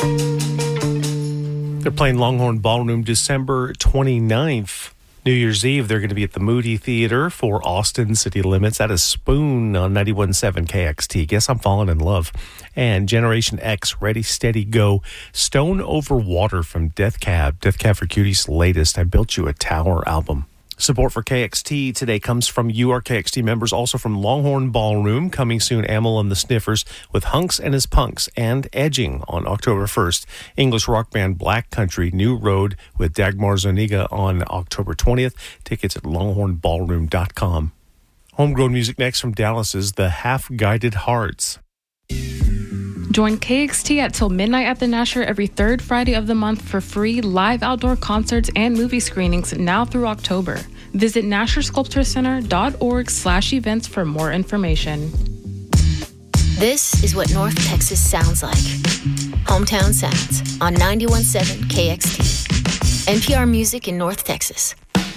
They're playing Longhorn Ballroom December 29th. New Year's Eve, they're going to be at the Moody Theater for Austin City Limits. That is Spoon on 91.7 KXT. Guess I'm falling in love. And Generation X, Ready, Steady, Go. Stone Over Water from Death Cab. Death Cab for Cutie's latest I Built You a Tower album. Support for KXT today comes from you, our KXT members, also from Longhorn Ballroom. Coming soon, Amel and the Sniffers with Hunks and His Punks and Edging on October 1st. English rock band Black Country, New Road with Dagmar Zuniga on October 20th. Tickets at longhornballroom.com. Homegrown music next from Dallas's The Half-Guided Hearts. Join KXT at till midnight at the Nasher every third Friday of the month for free live outdoor concerts and movie screenings now through October. Visit NasherSculptorCenter.org/events for more information. This is what North Texas sounds like. Hometown Sounds on 91.7 KXT. NPR Music in North Texas.